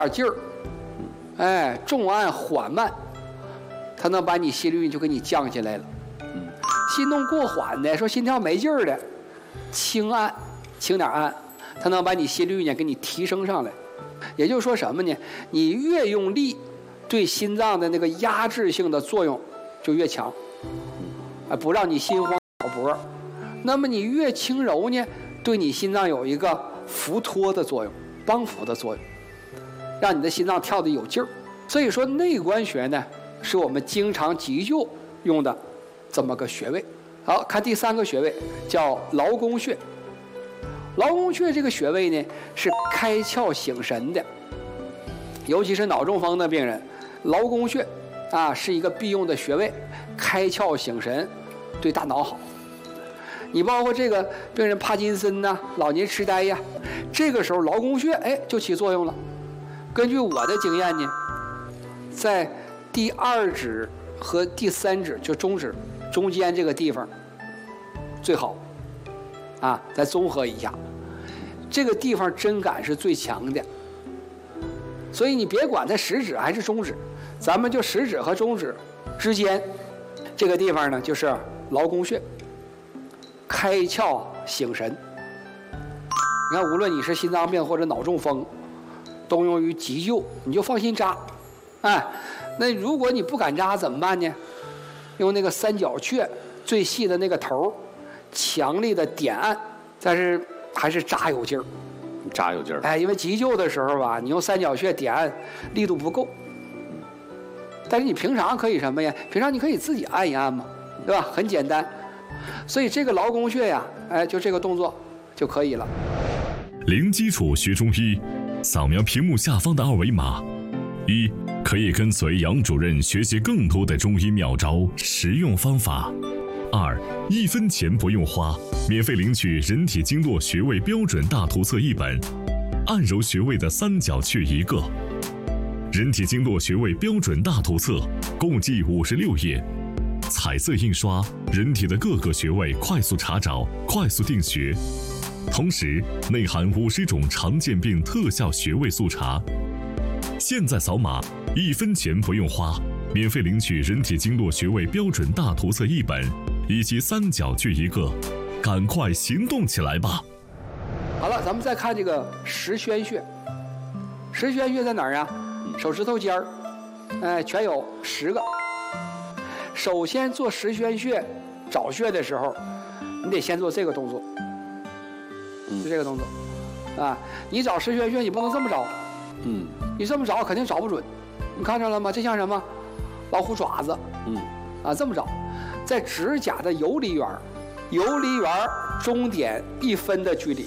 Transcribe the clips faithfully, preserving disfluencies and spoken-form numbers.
点劲儿，哎，重按缓慢，它能把你心率就给你降下来了。 嗯， 心动过缓的，说心跳没劲儿的，轻按，轻点按，它能把你心率呢给你提升上来。也就是说什么呢？你越用力，对心脏的那个压制性的作用就越强，啊，不让你心慌小搏。那么你越轻柔呢，对你心脏有一个扶托的作用，帮扶的作用，让你的心脏跳得有劲儿。所以说内关穴呢，是我们经常急救用的这么个穴位。好，看第三个穴位叫劳宫穴。劳宫穴这个穴位呢，是开窍醒神的，尤其是脑中风的病人，劳宫穴啊是一个必用的穴位，开窍醒神，对大脑好。你包括这个病人帕金森呐、老年痴呆呀，这个时候劳宫穴哎就起作用了。根据我的经验呢，在第二指和第三指就中指中间这个地方最好啊，再综合一下，这个地方针感是最强的。所以你别管它食指还是中指，咱们就食指和中指之间这个地方呢，就是劳宫穴，开窍醒神。你看，无论你是心脏病或者脑中风，都用于急救，你就放心扎。哎，那如果你不敢扎怎么办呢？用那个三角穴最细的那个头，强力的点按，但是还是扎有劲儿。 扎有劲儿。 哎，因为急救的时候吧，你用三角穴点按力度不够。但是你平常可以什么呀？平常你可以自己按一按嘛，对吧？很简单。所以这个劳宫穴呀，哎，就这个动作就可以了。 零基础学中医，扫描屏幕下方的二维码，一可以跟随杨主任学习更多的中医妙招、实用方法；二一分钱不用花，免费领取人体经络穴位标准大图册一本，按揉穴位的三角穴一个。人体经络穴位标准大图册共计五十六页，彩色印刷，人体的各个穴位快速查找、快速定穴。同时内含五十种常见病特效穴位速查。现在扫码，一分钱不用花，免费领取人体经络穴位标准大图册一本，以及三角穴一个，赶快行动起来吧！ 好了，咱们再看这个十宣穴。十宣穴在哪儿啊？手指头尖儿，哎，全有十个。首先做十宣穴找穴的时候，你得先做这个动作。就这个动作，啊，你找十宣穴，你不能这么找， 嗯， 你这么找肯定找不准。你看着了吗？这像什么？老虎爪子， 嗯， 啊，这么找，在指甲的游离缘，游离缘终点一分的距离，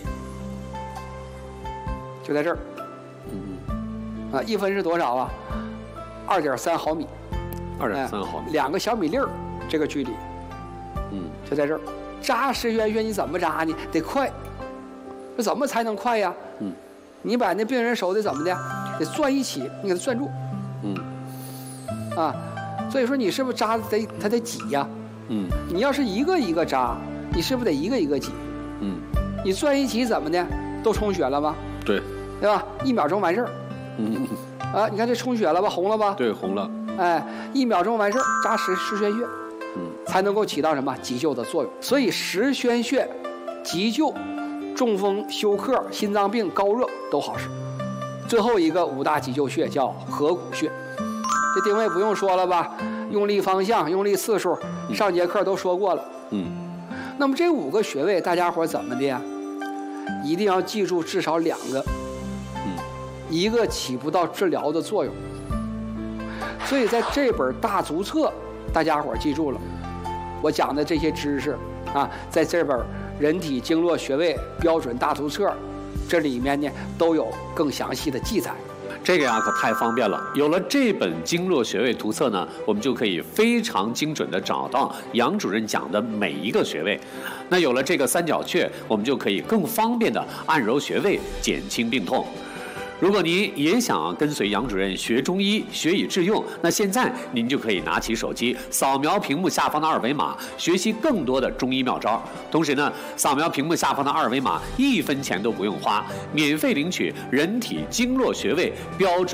就在这儿， 嗯， 啊，一分是多少啊？二点三毫米， 二点三毫米， 两个小米粒儿，这个距离， 嗯， 就在这儿。扎十宣穴你怎么扎呢？得快。这怎么才能快呀？ 嗯， 你把那病人手得怎么的？得攥一起，你给他攥住。 嗯， 啊，所以说你是不是扎得他得挤呀？ 嗯， 你要是一个一个扎，你是不是得一个一个挤？ 嗯， 你攥一起怎么的？都充血了吧？ 对， 对吧？一秒钟完事儿。 嗯， 啊，你看这充血了吧？红了吧？ 对，红了。 哎，一秒钟完事儿，扎十十宣穴， 嗯， 才能够起到什么急救的作用。所以十宣穴急救。中风、休克、心脏病、高热都好使。最后一个五大急救穴叫合谷穴，这定位不用说了吧？用力方向、用力次数，上节课都说过了。 嗯。 那么这五个穴位，大家伙怎么的呀？一定要记住至少两个。 嗯。 一个起不到治疗的作用。所以在这本大足册，大家伙记住了，我讲的这些知识啊，在这本人体经络穴位标准大图册，这里面呢都有更详细的记载。 这个呀可太方便了，有了这本经络穴位图册呢，我们就可以非常精准的找到杨主任讲的每一个穴位。那有了这个三角穴，我们就可以更方便的按揉穴位，减轻病痛。 如果您也想跟随杨主任学中医，学以致用，那现在您就可以拿起手机，扫描屏幕下方的二维码，学习更多的中医妙招。同时呢，扫描屏幕下方的二维码，一分钱都不用花，免费领取人体经络穴位标准